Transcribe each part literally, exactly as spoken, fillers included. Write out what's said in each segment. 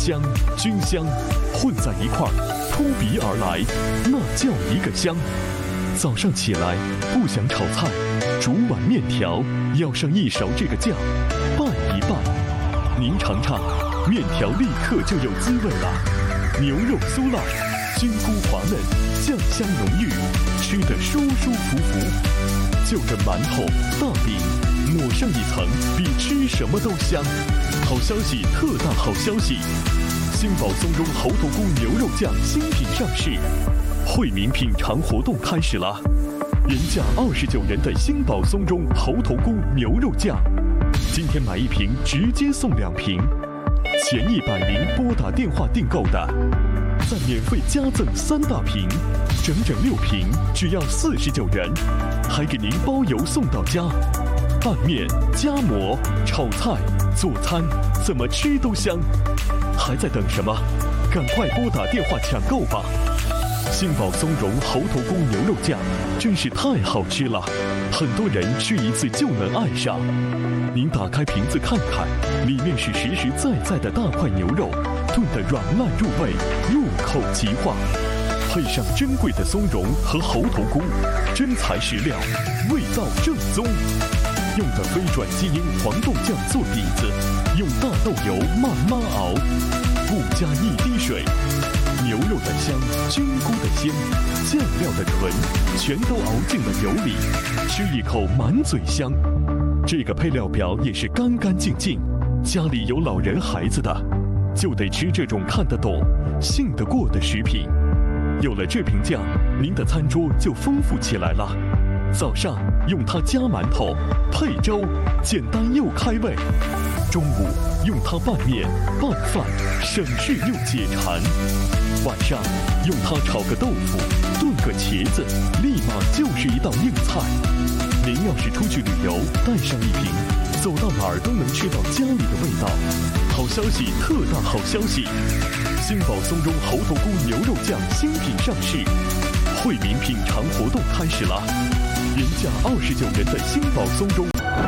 香、菌香混在一块儿，扑鼻而来，那叫一个香。早上起来不想炒菜，煮碗面条，要上一勺这个酱，拌一拌。您尝尝，面条立刻就有滋味了。牛肉酥烂，菌菇滑嫩，酱香浓郁，吃得舒舒服服。就着馒头、大饼，抹上一层，比吃什么都香。好消息，特大好消息！新宝松茸猴头菇牛肉酱新品上市，惠民品尝活动开始了。原价二十九元的新宝松茸猴头菇牛肉酱，今天买一瓶直接送两瓶。前一百名拨打电话订购的，再免费加赠三大瓶，整整六瓶，只要四十九元，还给您包邮送到家。拌面、夹馍、炒菜、做餐，怎么吃都香。还在等什么？赶快拨打电话抢购吧！新宝松茸猴头菇牛肉酱真是太好吃了，很多人吃一次就能爱上。您打开瓶子看看，里面是实实在在的大块牛肉，炖得软烂入味，入口即化，配上珍贵的松茸和猴头菇，真材实料，味道正宗。用的飞转基因黄豆酱做底子，用大豆油慢慢熬，不加一滴水。牛肉的香，菌菇的鲜，酱料的纯，全都熬进了油里，吃一口满嘴香。这个配料表也是干干净净，家里有老人孩子的，就得吃这种看得懂、信得过的食品。有了这瓶酱，您的餐桌就丰富起来了。早上用它夹馒头、配粥，简单又开胃；中午用它拌面、拌饭，省事又解馋；晚上用它炒个豆腐、炖个茄子，立马就是一道硬菜。您要是出去旅游，带上一瓶，走到哪儿都能吃到家里的味道。好消息，特大好消息！新宝松茸猴头菇牛肉酱新品上市，惠民品尝活动开始了。原价二十九元的新宝松茸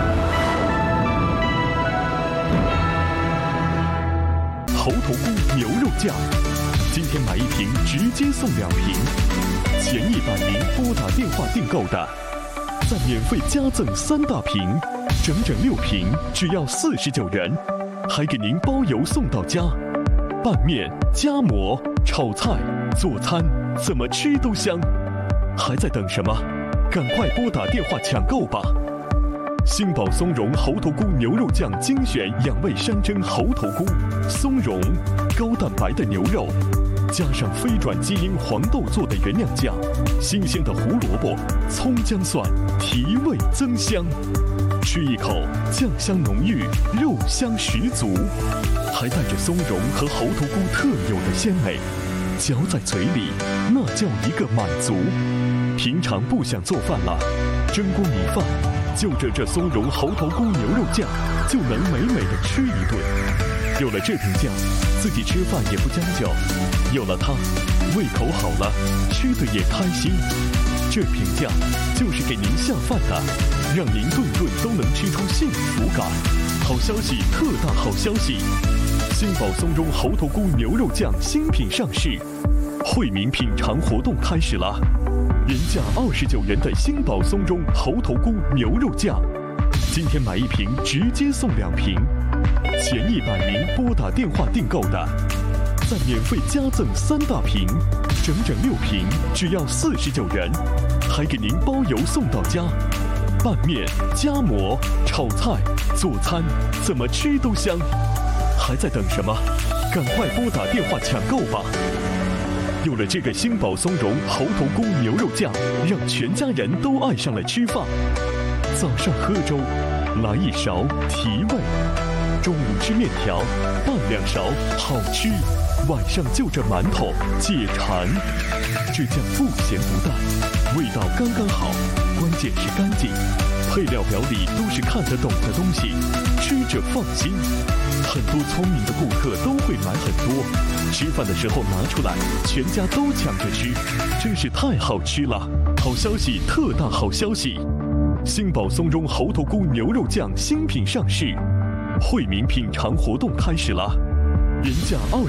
猴头菇牛肉酱，今天买一瓶直接送两瓶。前一百名拨打电话订购的，再免费加赠三大瓶，整整六瓶，只要四十九元，还给您包邮送到家。拌面、夹馍、炒菜、做餐，怎么吃都香。还在等什么？赶快拨打电话抢购吧！新宝松茸猴头菇牛肉酱精选养味山珍猴头菇、松茸，高蛋白的牛肉，加上飞转基因黄豆做的原酿酱，新鲜的胡萝卜、葱姜蒜，提味增香。吃一口，酱香浓郁，肉香十足，还带着松茸和猴头菇特有的鲜美，嚼在嘴里，那叫一个满足。平常不想做饭了，蒸锅米饭，就着这松茸猴头菇牛肉酱，就能美美的吃一顿。有了这瓶酱，自己吃饭也不将就，有了它，胃口好了，吃的也开心。这瓶酱就是给您下饭的，让您顿顿都能吃出幸福感。好消息，特大好消息！新宝松茸猴头菇牛肉酱新品上市，惠民品尝活动开始了。原价二十九元的新宝松茸猴头菇牛肉酱，今天买一瓶直接送两瓶。前一百名拨打电话订购的，再免费加赠三大瓶，整整六瓶，只要四十九元，还给您包邮送到家。拌面、夹馍、炒菜、做餐，怎么吃都香。还在等什么？赶快拨打电话抢购吧！有了这个新宝松茸猴头菇牛肉酱，让全家人都爱上了吃饭。早上喝粥，来一勺提味；中午吃面条，拌两勺好吃；晚上就着馒头解馋。这酱不咸不淡，味道刚刚好，关键是干净。配料表里都是看得懂的东西，吃着放心。很多聪明的顾客都会买很多，吃饭的时候拿出来，全家都抢着吃，真是太好吃了！好消息，特大好消息！新宝松茸猴头菇牛肉酱新品上市，惠民品尝活动开始了。原价二